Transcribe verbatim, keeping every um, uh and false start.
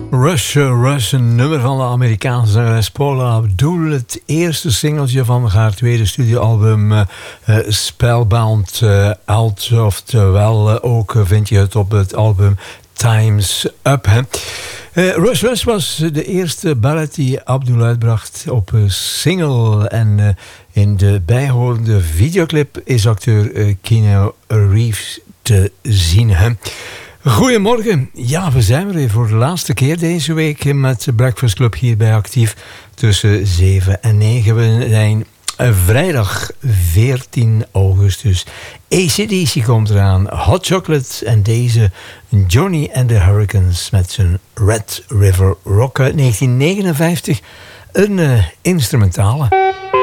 Rush, Rush, een nummer van de Amerikaanse zangeres Paula Abdul. Het eerste singeltje van haar tweede studioalbum uh, uh, Spellbound uh, Out. Oftewel, uh, ook uh, vind je het op het album Time's Up. Hè. Uh, Rush, Rush was de eerste ballad die Abdul uitbracht op een single. En uh, in de bijhorende videoclip is acteur uh, Keanu Reeves te zien. Hè. Goedemorgen. Ja, we zijn er weer voor de laatste keer deze week met Breakfast Club hierbij actief tussen zeven en negen. We zijn vrijdag veertien augustus. A C D C komt eraan, Hot Chocolate en deze Johnny and the Hurricanes met zijn Red River Rock uit negentien negenenvijftig. Een uh, instrumentale.